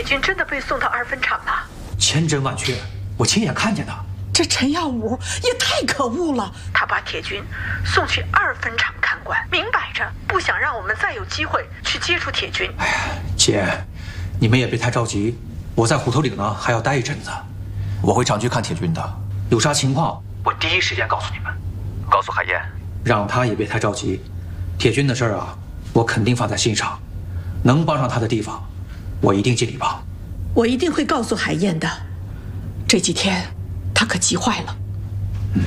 铁军真的被送到2分厂了， 千真万确，我亲眼看见的。 这陈耀武也太可恶了， 他把铁军送去2分厂看管，明摆着不想让我们再有机会去接触铁军。 哎呀，姐，你们也别太着急，我在虎头岭呢还要待一阵子， 我会常去看铁军的。 有啥情况我第一时间告诉你们。 告诉海燕， 让他也别太着急。铁军的事儿啊，我肯定放在心上，能帮上他的地方，我一定尽力帮。 我一定会告诉海燕的。这几天他可急坏了。